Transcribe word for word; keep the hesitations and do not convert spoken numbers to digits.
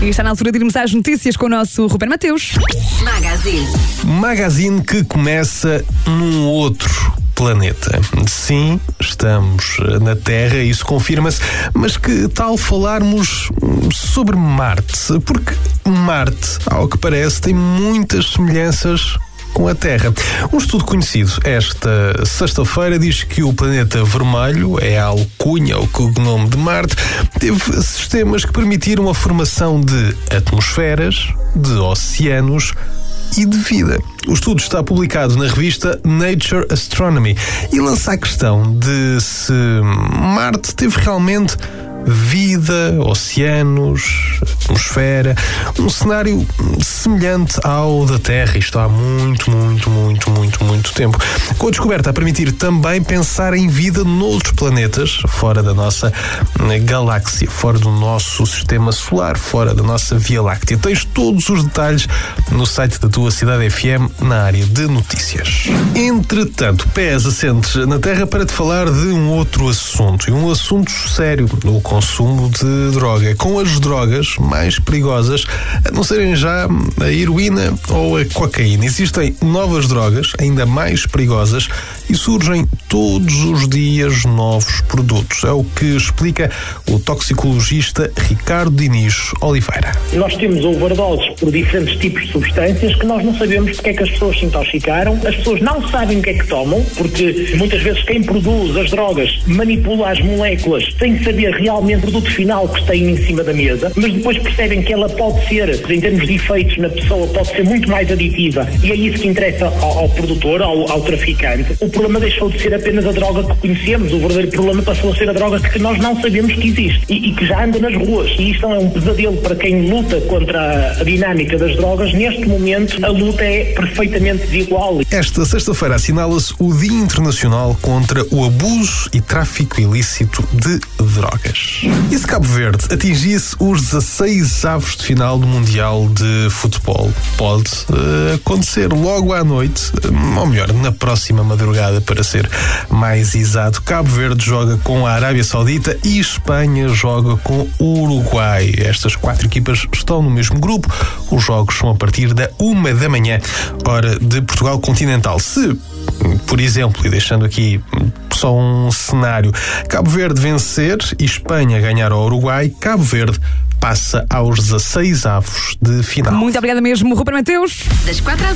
E está na altura de irmos às notícias com o nosso Ruben Mateus. Magazine. Magazine que começa num outro planeta. Sim, estamos na Terra, isso confirma-se, mas que tal falarmos sobre Marte? Porque Marte, ao que parece, tem muitas semelhanças com a Terra. Um estudo conhecido esta sexta-feira diz que o planeta vermelho, é a alcunha, o cognome de Marte, teve sistemas que permitiram a formação de atmosferas, de oceanos e de vida. O estudo está publicado na revista Nature Astronomy e lança a questão de se Marte teve realmente vida, oceanos, atmosfera, um cenário semelhante ao da Terra, isto há muito, muito, muito, muito, muito tempo. Com a descoberta a permitir também pensar em vida noutros planetas, fora da nossa galáxia, fora do nosso sistema solar, fora da nossa Via Láctea. Tens todos os detalhes no site da tua Cidade F M, na área de notícias. Entretanto, pés assentes na Terra para te falar de um outro assunto, e um assunto sério, o consumo de droga, com as drogas mais perigosas a não serem já a heroína ou a cocaína. Existem novas drogas ainda mais perigosas e surgem todos os dias novos produtos. É o que explica o toxicologista Ricardo Diniz Oliveira. Nós temos overdoses por diferentes tipos de substâncias que nós não sabemos porque é que as pessoas se intoxicaram. As pessoas não sabem o que é que tomam, porque muitas vezes quem produz as drogas manipula as moléculas sem saber realmente o produto final que tem em cima da mesa, mas depois percebem que ela pode ser, em termos de efeitos na pessoa, pode ser muito mais aditiva, e é isso que interessa ao, ao produtor, ao, ao traficante. O problema deixou de ser apenas a droga que conhecemos, o verdadeiro problema passou a ser a droga que nós não sabemos que existe e, e que já anda nas ruas, e isto é um pesadelo para quem luta contra a dinâmica das drogas. Neste momento a luta é perfeitamente desigual. Esta sexta-feira assinala-se o Dia Internacional contra o Abuso e Tráfico Ilícito de Drogas. E se Cabo Verde atingisse os dezasseis avos de final do Mundial de Futebol? Pode uh, acontecer logo à noite, ou melhor, na próxima madrugada, para ser mais exato. Cabo Verde joga com a Arábia Saudita e Espanha joga com o Uruguai. Estas quatro equipas estão no mesmo grupo. Os jogos são a partir da uma da manhã, hora de Portugal continental. Se, por exemplo, e deixando aqui só um cenário, Cabo Verde vencer e Espanha ganhar ao Uruguai, Cabo Verde passa aos dezasseis avos de final. Muito obrigada mesmo, Ruben Mateus. Das quatro às